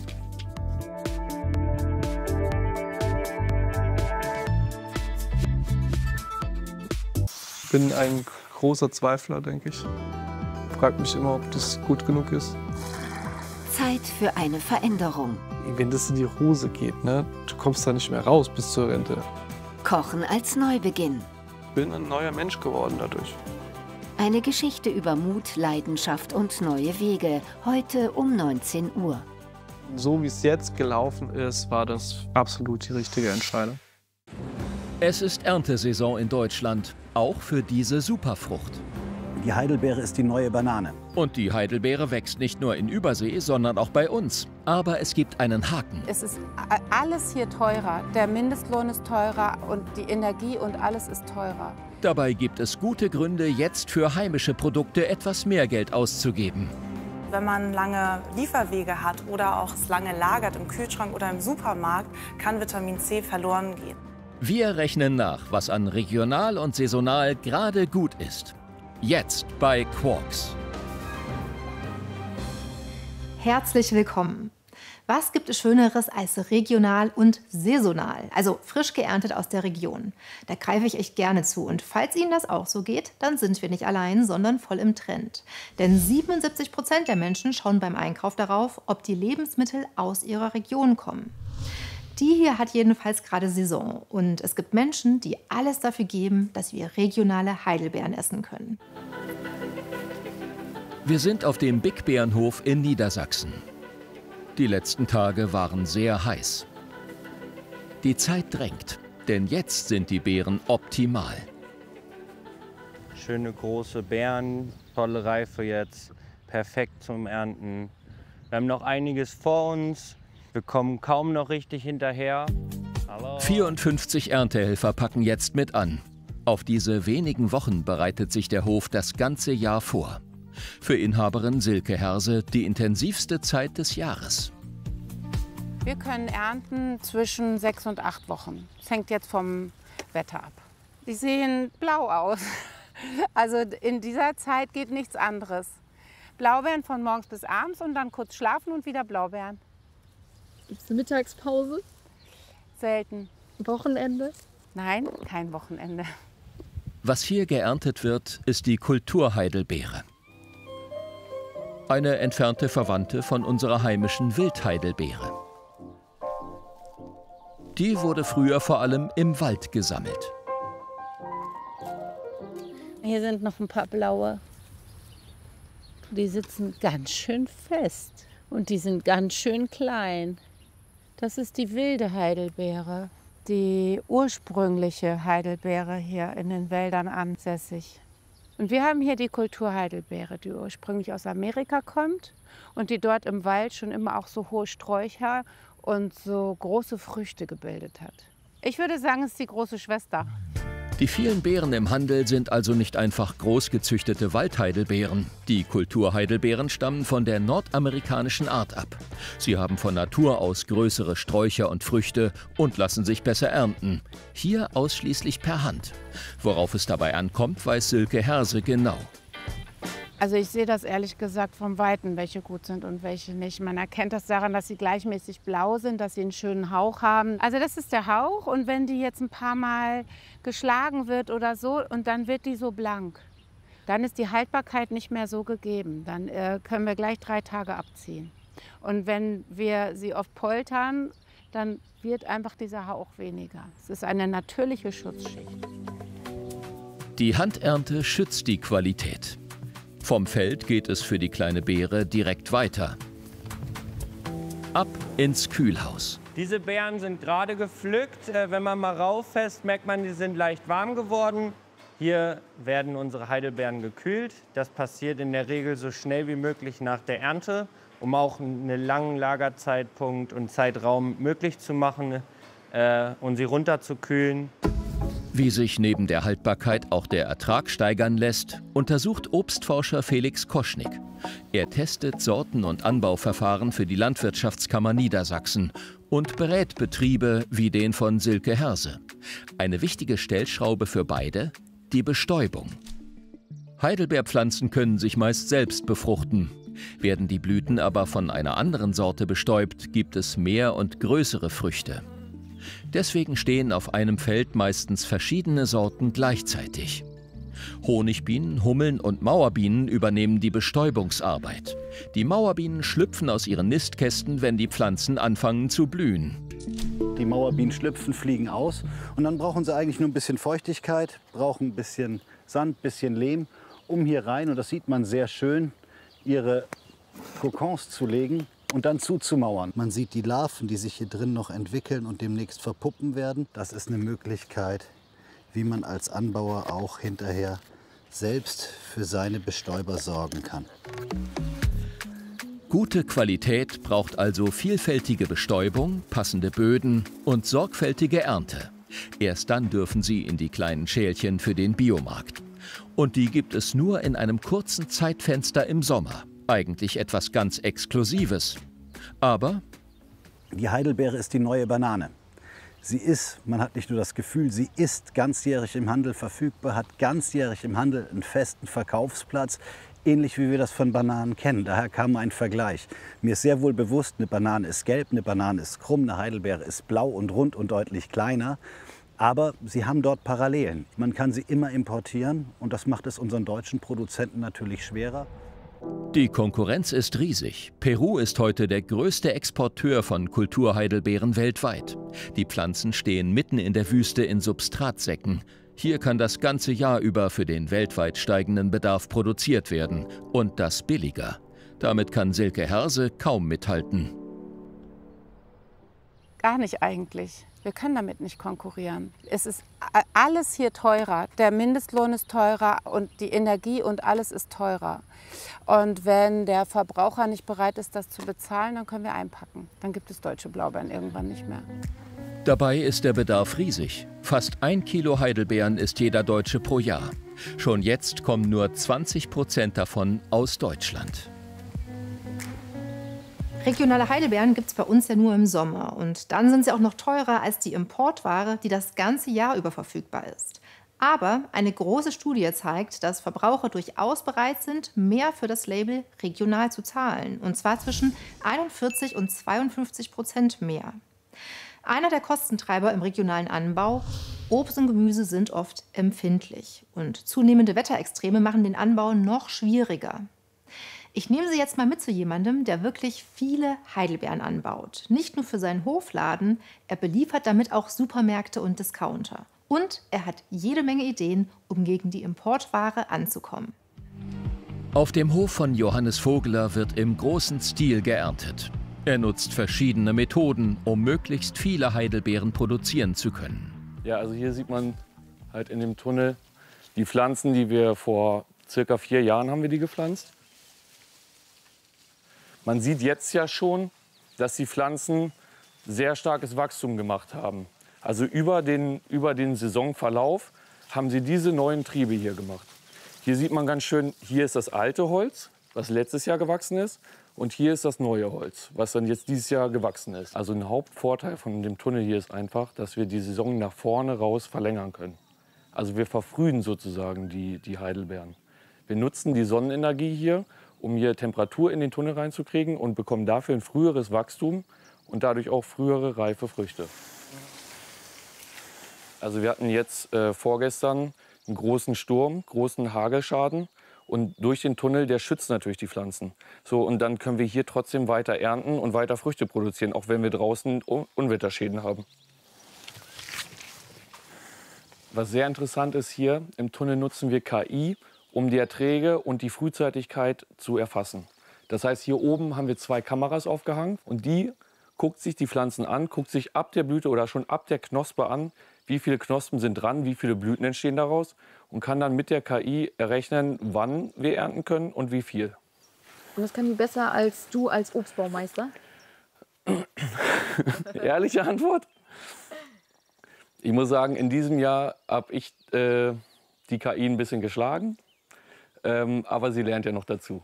Ich bin ein großer Zweifler, denke ich. Frag mich immer, ob das gut genug ist. Zeit für eine Veränderung. Wenn das in die Hose geht, ne, du kommst da nicht mehr raus bis zur Rente. Kochen als Neubeginn. Ich bin ein neuer Mensch geworden dadurch. Eine Geschichte über Mut, Leidenschaft und neue Wege. Heute um 19 Uhr. So wie es jetzt gelaufen ist, war das absolut die richtige Entscheidung. Es ist Erntesaison in Deutschland, auch für diese Superfrucht. Die Heidelbeere ist die neue Banane. Und die Heidelbeere wächst nicht nur in Übersee, sondern auch bei uns. Aber es gibt einen Haken. Es ist alles hier teurer. Der Mindestlohn ist teurer und die Energie und alles ist teurer. Dabei gibt es gute Gründe, jetzt für heimische Produkte etwas mehr Geld auszugeben. Wenn man lange Lieferwege hat oder auch es lange lagert im Kühlschrank oder im Supermarkt, kann Vitamin C verloren gehen. Wir rechnen nach, was an regional und saisonal gerade gut ist. Jetzt bei Quarks. Herzlich willkommen. Was gibt es Schöneres als regional und saisonal, also frisch geerntet aus der Region? Da greife ich echt gerne zu. Und falls Ihnen das auch so geht, dann sind wir nicht allein, sondern voll im Trend. Denn 77% der Menschen schauen beim Einkauf darauf, ob die Lebensmittel aus ihrer Region kommen. Die hier hat jedenfalls gerade Saison und es gibt Menschen, die alles dafür geben, dass wir regionale Heidelbeeren essen können. Wir sind auf dem Big Bärenhof in Niedersachsen. Die letzten Tage waren sehr heiß. Die Zeit drängt, denn jetzt sind die Beeren optimal. Schöne große Beeren, tolle Reife jetzt, perfekt zum Ernten. Wir haben noch einiges vor uns. Wir kommen kaum noch richtig hinterher. Hallo. 54 Erntehelfer packen jetzt mit an. Auf diese wenigen Wochen bereitet sich der Hof das ganze Jahr vor. Für Inhaberin Silke Herse die intensivste Zeit des Jahres. Wir können ernten zwischen 6 und 8 Wochen. Das hängt jetzt vom Wetter ab. Die sehen blau aus. Also in dieser Zeit geht nichts anderes. Blaubeeren von morgens bis abends und dann kurz schlafen und wieder Blaubeeren. Gibt es eine Mittagspause? Selten. Wochenende? Nein, kein Wochenende. Was hier geerntet wird, ist die Kulturheidelbeere. Eine entfernte Verwandte von unserer heimischen Wildheidelbeere. Die wurde früher vor allem im Wald gesammelt. Hier sind noch ein paar blaue. Die sitzen ganz schön fest und die sind ganz schön klein. Das ist die wilde Heidelbeere, die ursprüngliche Heidelbeere hier in den Wäldern ansässig. Und wir haben hier die Kulturheidelbeere, die ursprünglich aus Amerika kommt und die dort im Wald schon immer auch so hohe Sträucher und so große Früchte gebildet hat. Ich würde sagen, es ist die große Schwester. Die vielen Beeren im Handel sind also nicht einfach großgezüchtete Waldheidelbeeren. Die Kulturheidelbeeren stammen von der nordamerikanischen Art ab. Sie haben von Natur aus größere Sträucher und Früchte und lassen sich besser ernten. Hier ausschließlich per Hand. Worauf es dabei ankommt, weiß Silke Herse genau. Also ich sehe das ehrlich gesagt vom Weiten, welche gut sind und welche nicht. Man erkennt das daran, dass sie gleichmäßig blau sind, dass sie einen schönen Hauch haben. Also das ist der Hauch und wenn die jetzt ein paar Mal geschlagen wird oder so und dann wird die so blank, dann ist die Haltbarkeit nicht mehr so gegeben. Dann können wir gleich 3 Tage abziehen. Und wenn wir sie oft poltern, dann wird einfach dieser Hauch weniger. Es ist eine natürliche Schutzschicht. Die Handernte schützt die Qualität. Vom Feld geht es für die kleine Beere direkt weiter. Ab ins Kühlhaus. Diese Beeren sind gerade gepflückt. Wenn man mal rauffasst, merkt man, die sind leicht warm geworden. Hier werden unsere Heidelbeeren gekühlt. Das passiert in der Regel so schnell wie möglich nach der Ernte, um auch einen langen Lagerzeitpunkt und Zeitraum möglich zu machen und sie runterzukühlen. Wie sich neben der Haltbarkeit auch der Ertrag steigern lässt, untersucht Obstforscher Felix Koschnick. Er testet Sorten und Anbauverfahren für die Landwirtschaftskammer Niedersachsen und berät Betriebe wie den von Silke Herse. Eine wichtige Stellschraube für beide: die Bestäubung. Heidelbeerpflanzen können sich meist selbst befruchten. Werden die Blüten aber von einer anderen Sorte bestäubt, gibt es mehr und größere Früchte. Deswegen stehen auf einem Feld meistens verschiedene Sorten gleichzeitig. Honigbienen, Hummeln und Mauerbienen übernehmen die Bestäubungsarbeit. Die Mauerbienen schlüpfen aus ihren Nistkästen, wenn die Pflanzen anfangen zu blühen. Die Mauerbienen schlüpfen, fliegen aus und dann brauchen sie eigentlich nur ein bisschen Feuchtigkeit, brauchen ein bisschen Sand, ein bisschen Lehm, um hier rein, und das sieht man sehr schön, ihre Kokons zu legen und dann zuzumauern. Man sieht die Larven, die sich hier drin noch entwickeln und demnächst verpuppen werden. Das ist eine Möglichkeit, wie man als Anbauer auch hinterher selbst für seine Bestäuber sorgen kann. Gute Qualität braucht also vielfältige Bestäubung, passende Böden und sorgfältige Ernte. Erst dann dürfen sie in die kleinen Schälchen für den Biomarkt. Und die gibt es nur in einem kurzen Zeitfenster im Sommer. Eigentlich etwas ganz Exklusives. Aber die Heidelbeere ist die neue Banane. Sie ist, man hat nicht nur das Gefühl, sie ist ganzjährig im Handel verfügbar, hat ganzjährig im Handel einen festen Verkaufsplatz, ähnlich wie wir das von Bananen kennen. Daher kam ein Vergleich. Mir ist sehr wohl bewusst, eine Banane ist gelb, eine Banane ist krumm, eine Heidelbeere ist blau und rund und deutlich kleiner. Aber sie haben dort Parallelen. Man kann sie immer importieren und das macht es unseren deutschen Produzenten natürlich schwerer. Die Konkurrenz ist riesig. Peru ist heute der größte Exporteur von Kulturheidelbeeren weltweit. Die Pflanzen stehen mitten in der Wüste in Substratsäcken. Hier kann das ganze Jahr über für den weltweit steigenden Bedarf produziert werden. Und das billiger. Damit kann Silke Herse kaum mithalten. Gar nicht eigentlich. Wir können damit nicht konkurrieren. Es ist alles hier teurer. Der Mindestlohn ist teurer und die Energie und alles ist teurer. Und wenn der Verbraucher nicht bereit ist, das zu bezahlen, dann können wir einpacken. Dann gibt es deutsche Blaubeeren irgendwann nicht mehr. Dabei ist der Bedarf riesig. Fast 1 Kilo Heidelbeeren isst jeder Deutsche pro Jahr. Schon jetzt kommen nur 20% davon aus Deutschland. Regionale Heidelbeeren gibt es bei uns ja nur im Sommer. Und dann sind sie auch noch teurer als die Importware, die das ganze Jahr über verfügbar ist. Aber eine große Studie zeigt, dass Verbraucher durchaus bereit sind, mehr für das Label regional zu zahlen. Und zwar zwischen 41 und 52% mehr. Einer der Kostentreiber im regionalen Anbau: Obst und Gemüse sind oft empfindlich. Und zunehmende Wetterextreme machen den Anbau noch schwieriger. Ich nehme Sie jetzt mal mit zu jemandem, der wirklich viele Heidelbeeren anbaut. Nicht nur für seinen Hofladen, er beliefert damit auch Supermärkte und Discounter. Und er hat jede Menge Ideen, um gegen die Importware anzukommen. Auf dem Hof von Johannes Vogler wird im großen Stil geerntet. Er nutzt verschiedene Methoden, um möglichst viele Heidelbeeren produzieren zu können. Ja, also hier sieht man halt in dem Tunnel die Pflanzen, die wir vor circa 4 Jahren haben wir die gepflanzt. Man sieht jetzt ja schon, dass die Pflanzen sehr starkes Wachstum gemacht haben. Also über den Saisonverlauf haben sie diese neuen Triebe hier gemacht. Hier sieht man ganz schön, hier ist das alte Holz, was letztes Jahr gewachsen ist. Und hier ist das neue Holz, was dann jetzt dieses Jahr gewachsen ist. Also ein Hauptvorteil von dem Tunnel hier ist einfach, dass wir die Saison nach vorne raus verlängern können. Also wir verfrühen sozusagen die Heidelbeeren. Wir nutzen die Sonnenenergie hier, um hier Temperatur in den Tunnel reinzukriegen und bekommen dafür ein früheres Wachstum und dadurch auch frühere reife Früchte. Also wir hatten jetzt vorgestern einen großen Sturm, großen Hagelschaden. Und durch den Tunnel, der schützt natürlich die Pflanzen. So, und dann können wir hier trotzdem weiter ernten und weiter Früchte produzieren, auch wenn wir draußen Unwetterschäden haben. Was sehr interessant ist hier, im Tunnel nutzen wir KI, um die Erträge und die Frühzeitigkeit zu erfassen. Das heißt, hier oben haben wir 2 Kameras aufgehangen und die guckt sich die Pflanzen an, guckt sich ab der Blüte oder schon ab der Knospe an, wie viele Knospen sind dran, wie viele Blüten entstehen daraus und kann dann mit der KI errechnen, wann wir ernten können und wie viel. Und das kann die besser als du als Obstbaumeister? Ehrliche Antwort? Ich muss sagen, in diesem Jahr habe ich die KI ein bisschen geschlagen, aber sie lernt ja noch dazu.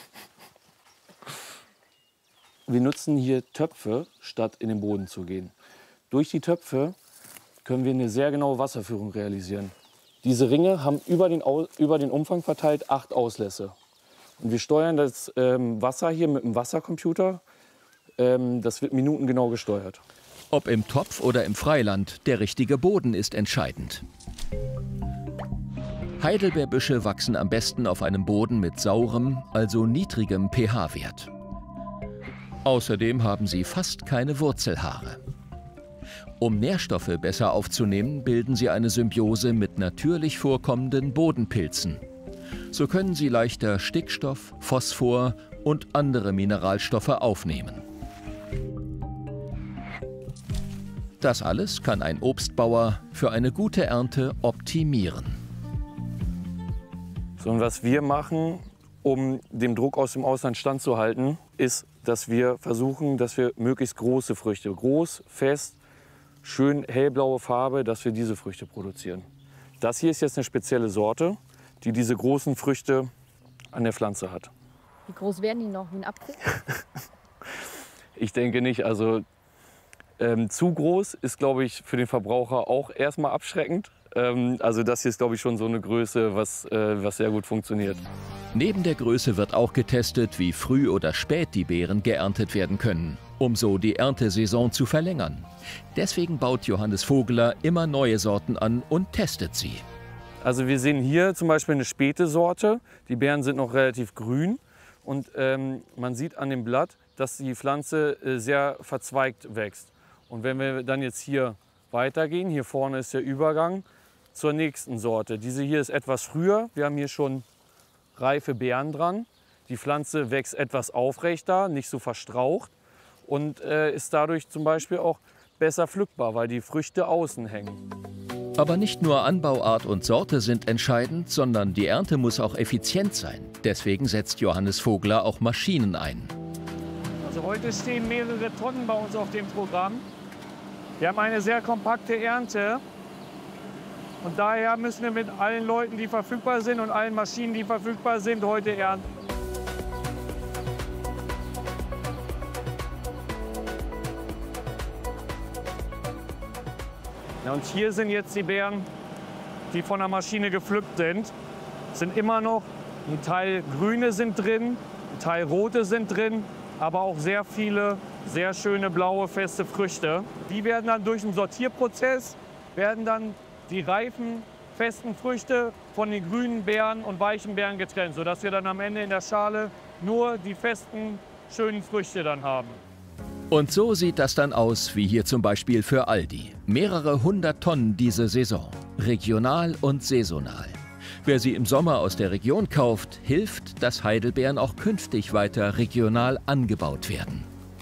Wir nutzen hier Töpfe, statt in den Boden zu gehen. Durch die Töpfe können wir eine sehr genaue Wasserführung realisieren. Diese Ringe haben über den Umfang verteilt 8 Auslässe. Und wir steuern das Wasser hier mit einem Wassercomputer. Das wird minutengenau gesteuert. Ob im Topf oder im Freiland, der richtige Boden ist entscheidend. Heidelbeerbüsche wachsen am besten auf einem Boden mit saurem, also niedrigem pH-Wert. Außerdem haben sie fast keine Wurzelhaare. Um Nährstoffe besser aufzunehmen, bilden sie eine Symbiose mit natürlich vorkommenden Bodenpilzen. So können sie leichter Stickstoff, Phosphor und andere Mineralstoffe aufnehmen. Das alles kann ein Obstbauer für eine gute Ernte optimieren. So, und was wir machen, um dem Druck aus dem Ausland standzuhalten, ist, dass wir versuchen, dass wir möglichst große Früchte, groß, fest, schön hellblaue Farbe, dass wir diese Früchte produzieren. Das hier ist jetzt eine spezielle Sorte, die diese großen Früchte an der Pflanze hat. Wie groß werden die noch? Wie ein Apfel? Ich denke nicht. Also zu groß ist, glaube ich, für den Verbraucher auch erstmal abschreckend. Also das hier ist, glaube ich, schon so eine Größe, was sehr gut funktioniert. Neben der Größe wird auch getestet, wie früh oder spät die Beeren geerntet werden können, um so die Erntesaison zu verlängern. Deswegen baut Johannes Vogler immer neue Sorten an und testet sie. Also wir sehen hier zum Beispiel eine späte Sorte. Die Beeren sind noch relativ grün und man sieht an dem Blatt, dass die Pflanze sehr verzweigt wächst. Und wenn wir dann jetzt hier weitergehen, hier vorne ist der Übergang zur nächsten Sorte. Diese hier ist etwas früher. Wir haben hier schon reife Beeren dran. Die Pflanze wächst etwas aufrechter, nicht so verstraucht und ist dadurch zum Beispiel auch besser pflückbar, weil die Früchte außen hängen. Aber nicht nur Anbauart und Sorte sind entscheidend, sondern die Ernte muss auch effizient sein. Deswegen setzt Johannes Vogler auch Maschinen ein. Also heute stehen mehrere Tonnen bei uns auf dem Programm. Wir haben eine sehr kompakte Ernte und daher müssen wir mit allen Leuten, die verfügbar sind und allen Maschinen, die verfügbar sind, heute ernten. Ja, und hier sind jetzt die Beeren, die von der Maschine gepflückt sind. Es sind immer noch ein Teil grüne sind drin, ein Teil rote sind drin, aber auch sehr viele sehr schöne blaue feste Früchte. Die werden dann durch einen Sortierprozess, werden dann die reifen festen Früchte von den grünen Beeren und weichen Beeren getrennt, sodass wir dann am Ende in der Schale nur die festen schönen Früchte dann haben. Und so sieht das dann aus, wie hier zum Beispiel für Aldi. Mehrere 100 Tonnen diese Saison. Regional und saisonal. Wer sie im Sommer aus der Region kauft, hilft, dass Heidelbeeren auch künftig weiter regional angebaut werden.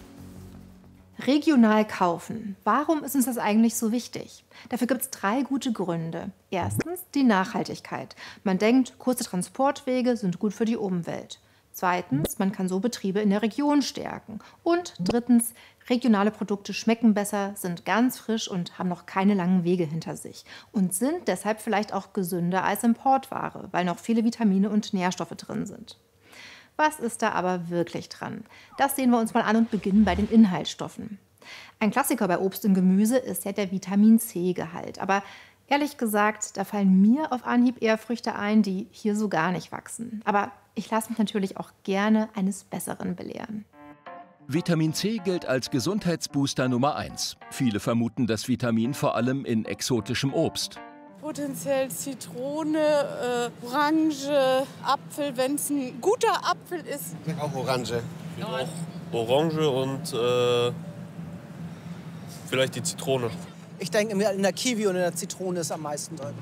Regional kaufen. Warum ist uns das eigentlich so wichtig? Dafür gibt es 3 gute Gründe. Erstens die Nachhaltigkeit. Man denkt, kurze Transportwege sind gut für die Umwelt. Zweitens, man kann so Betriebe in der Region stärken. Und drittens, regionale Produkte schmecken besser, sind ganz frisch und haben noch keine langen Wege hinter sich. Und sind deshalb vielleicht auch gesünder als Importware, weil noch viele Vitamine und Nährstoffe drin sind. Was ist da aber wirklich dran? Das sehen wir uns mal an und beginnen bei den Inhaltsstoffen. Ein Klassiker bei Obst und Gemüse ist ja der Vitamin-C-Gehalt. Aber ehrlich gesagt, da fallen mir auf Anhieb eher Früchte ein, die hier so gar nicht wachsen. Aber ich lasse mich natürlich auch gerne eines Besseren belehren. Vitamin C gilt als Gesundheitsbooster Nummer 1. Viele vermuten das Vitamin vor allem in exotischem Obst. Potenziell Zitrone, Orange, Apfel, wenn es ein guter Apfel ist. Auch Orange. Auch Orange und vielleicht die Zitrone. Ich denke, in der Kiwi und in der Zitrone ist am meisten drin.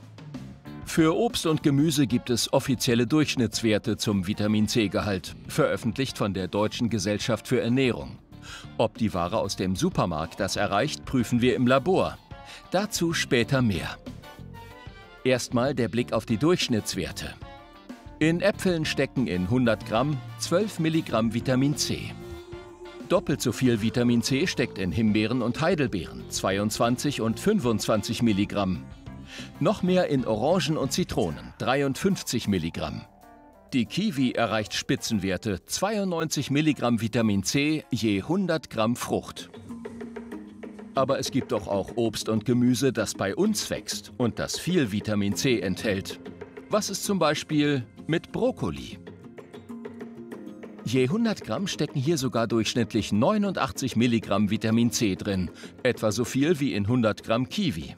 Für Obst und Gemüse gibt es offizielle Durchschnittswerte zum Vitamin-C-Gehalt, veröffentlicht von der Deutschen Gesellschaft für Ernährung. Ob die Ware aus dem Supermarkt das erreicht, prüfen wir im Labor. Dazu später mehr. Erstmal der Blick auf die Durchschnittswerte. In Äpfeln stecken in 100 Gramm 12 Milligramm Vitamin C. Doppelt so viel Vitamin C steckt in Himbeeren und Heidelbeeren, 22 und 25 Milligramm. Noch mehr in Orangen und Zitronen, 53 Milligramm. Die Kiwi erreicht Spitzenwerte, 92 Milligramm Vitamin C je 100 Gramm Frucht. Aber es gibt doch auch Obst und Gemüse, das bei uns wächst und das viel Vitamin C enthält. Was ist zum Beispiel mit Brokkoli? Je 100 Gramm stecken hier sogar durchschnittlich 89 Milligramm Vitamin C drin, etwa so viel wie in 100 Gramm Kiwi.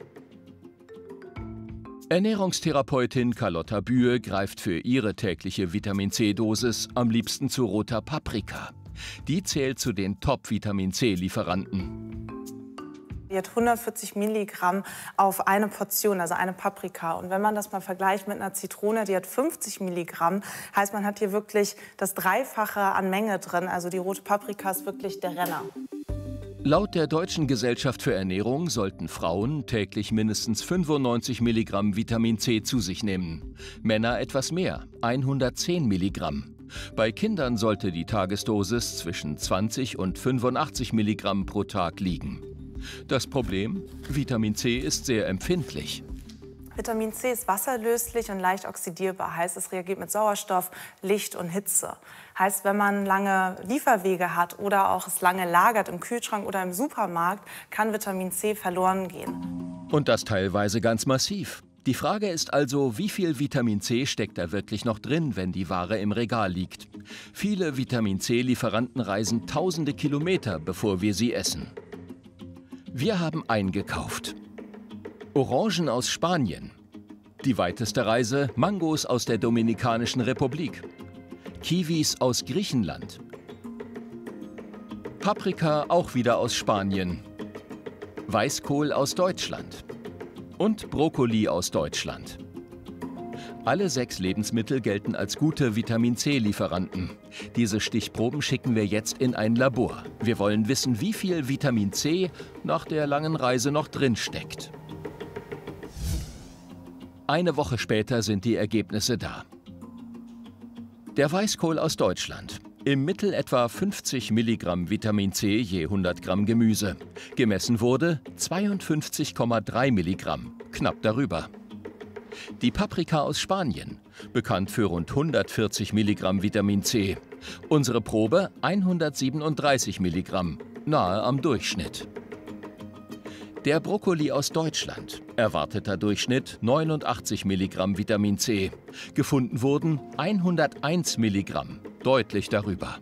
Ernährungstherapeutin Carlotta Bühe greift für ihre tägliche Vitamin C-Dosis am liebsten zu roter Paprika. Die zählt zu den Top-Vitamin C-Lieferanten. Die hat 140 Milligramm auf eine Portion, also eine Paprika. Und wenn man das mal vergleicht mit einer Zitrone, die hat 50 Milligramm, heißt, man hat hier wirklich das Dreifache an Menge drin. Also die rote Paprika ist wirklich der Renner. Laut der Deutschen Gesellschaft für Ernährung sollten Frauen täglich mindestens 95 Milligramm Vitamin C zu sich nehmen. Männer etwas mehr, 110 Milligramm. Bei Kindern sollte die Tagesdosis zwischen 20 und 85 Milligramm pro Tag liegen. Das Problem? Vitamin C ist sehr empfindlich. Vitamin C ist wasserlöslich und leicht oxidierbar. Heißt, es reagiert mit Sauerstoff, Licht und Hitze. Heißt, wenn man lange Lieferwege hat oder auch es lange lagert im Kühlschrank oder im Supermarkt, kann Vitamin C verloren gehen. Und das teilweise ganz massiv. Die Frage ist also, wie viel Vitamin C steckt da wirklich noch drin, wenn die Ware im Regal liegt? Viele Vitamin C-Lieferanten reisen tausende Kilometer, bevor wir sie essen. Wir haben eingekauft. Orangen aus Spanien. Die weiteste Reise, Mangos aus der Dominikanischen Republik. Kiwis aus Griechenland. Paprika auch wieder aus Spanien. Weißkohl aus Deutschland. Und Brokkoli aus Deutschland. Alle 6 Lebensmittel gelten als gute Vitamin-C-Lieferanten. Diese Stichproben schicken wir jetzt in ein Labor. Wir wollen wissen, wie viel Vitamin C nach der langen Reise noch drin steckt. Eine Woche später sind die Ergebnisse da. Der Weißkohl aus Deutschland. Im Mittel etwa 50 Milligramm Vitamin C je 100 Gramm Gemüse. Gemessen wurde 52,3 Milligramm, knapp darüber. Die Paprika aus Spanien, bekannt für rund 140 Milligramm Vitamin C. Unsere Probe 137 Milligramm, nahe am Durchschnitt. Der Brokkoli aus Deutschland, erwarteter Durchschnitt 89 Milligramm Vitamin C. Gefunden wurden 101 Milligramm, deutlich darüber.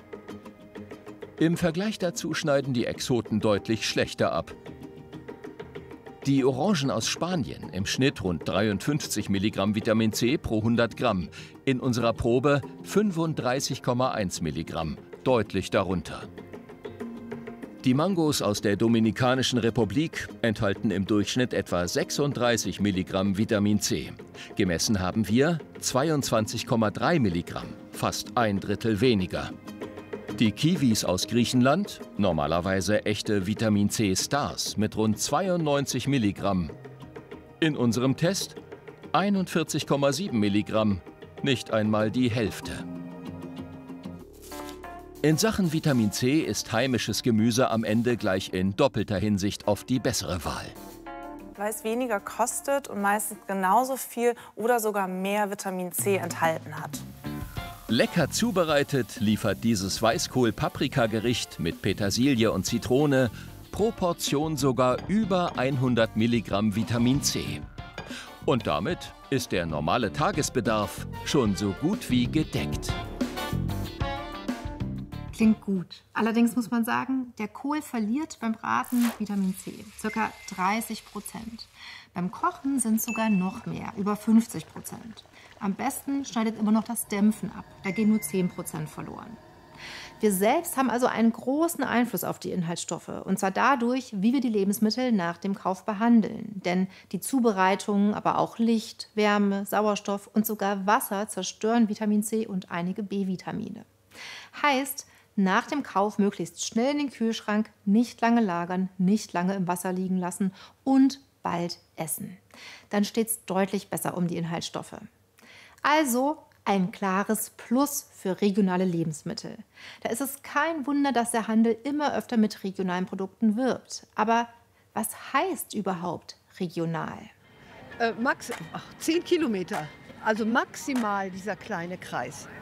Im Vergleich dazu schneiden die Exoten deutlich schlechter ab. Die Orangen aus Spanien, im Schnitt rund 53 Milligramm Vitamin C pro 100 Gramm. In unserer Probe 35,1 Milligramm, deutlich darunter. Die Mangos aus der Dominikanischen Republik enthalten im Durchschnitt etwa 36 Milligramm Vitamin C. Gemessen haben wir 22,3 Milligramm, fast ein Drittel weniger. Die Kiwis aus Griechenland, normalerweise echte Vitamin C-Stars mit rund 92 Milligramm. In unserem Test 41,7 Milligramm, nicht einmal die Hälfte. In Sachen Vitamin C ist heimisches Gemüse am Ende gleich in doppelter Hinsicht oft die bessere Wahl. Weil es weniger kostet und meistens genauso viel oder sogar mehr Vitamin C enthalten hat. Lecker zubereitet liefert dieses Weißkohl-Paprika-Gericht mit Petersilie und Zitrone pro Portion sogar über 100 Milligramm Vitamin C. Und damit ist der normale Tagesbedarf schon so gut wie gedeckt. Klingt gut. Allerdings muss man sagen, der Kohl verliert beim Braten Vitamin C, ca. 30%. Beim Kochen sind es sogar noch mehr, über 50%. Am besten schneidet immer noch das Dämpfen ab, da gehen nur 10% verloren. Wir selbst haben also einen großen Einfluss auf die Inhaltsstoffe, und zwar dadurch, wie wir die Lebensmittel nach dem Kauf behandeln. Denn die Zubereitung, aber auch Licht, Wärme, Sauerstoff und sogar Wasser zerstören Vitamin C und einige B-Vitamine. Heißt, nach dem Kauf möglichst schnell in den Kühlschrank, nicht lange lagern, nicht lange im Wasser liegen lassen und bald essen. Dann steht es deutlich besser um die Inhaltsstoffe. Also Ein klares Plus für regionale Lebensmittel. Da ist es kein Wunder, dass der Handel immer öfter mit regionalen Produkten wirbt. Aber was heißt überhaupt regional? Max, 10 Kilometer, also maximal dieser kleine Kreis.